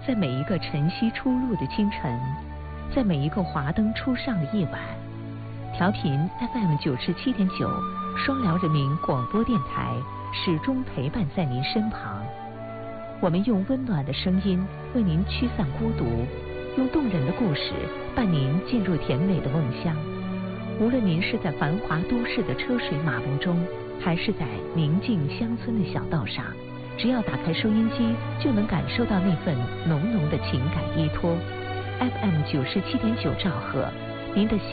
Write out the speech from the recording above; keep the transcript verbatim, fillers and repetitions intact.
在每一个晨曦初露的清晨，在每一个华灯初上的夜晚，调频 F M 九十七点九，双辽人民广播电台始终陪伴在您身旁。我们用温暖的声音为您驱散孤独，用动人的故事伴您进入甜美的梦乡。无论您是在繁华都市的车水马龙中，还是在宁静乡村的小道上，只要打开收音机，就能感受到那份浓浓的情感依托。F M 九十七点九兆赫，您的